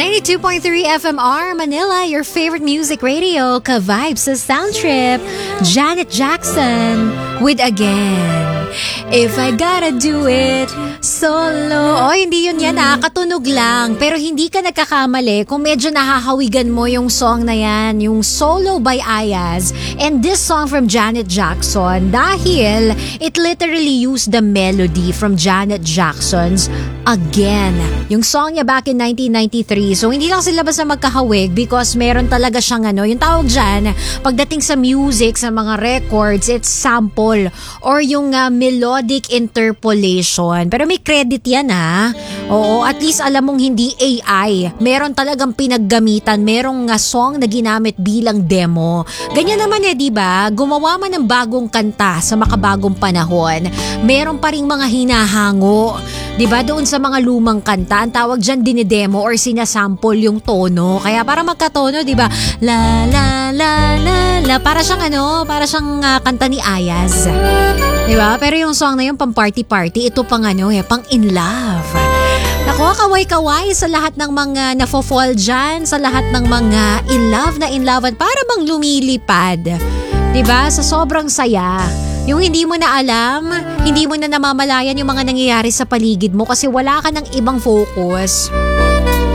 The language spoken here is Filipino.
92.3 FMR Manila, your favorite music radio, ka-vibes sa Sound Trip. Janet Jackson with Again. If I gotta do it solo. Oh, hindi yun yan katunog lang. Pero hindi ka nagkakamali kung medyo nahahawigan mo yung song na yan, yung Solo by Ayaz. And this song from Janet Jackson, dahil it literally used the melody from Janet Jackson's Again. Yung song niya back in 1993. So, hindi lang sila basta magkahawig because meron talaga siyang yung tawag dyan, pagdating sa music, sa mga records, it's sample or yung melodic interpolation. Pero may credit yan Oo, at least alam mong hindi AI. Meron talagang pinaggamitan, merong song na ginamit bilang demo. Ganyan naman di ba? Gumawa man ng bagong kanta sa makabagong panahon, meron pa ring mga hinahango. Di ba? Doon sa mga lumang kanta, ang tawag dyan dinidemo or sinasample yung tono. Kaya para magkatono, di ba? La la la la la. Para siyang kanta ni Ayaz. Di ba? Pero yung song na yun, pang party-party, ito pang pang in love. Nako, kaway-kaway sa lahat ng mga nafo-fall dyan, sa lahat ng mga in love at para bang lumilipad. Diba? Sa sobrang saya. Yung hindi mo na alam, hindi mo na namamalayan yung mga nangyayari sa paligid mo kasi wala ka ng ibang focus.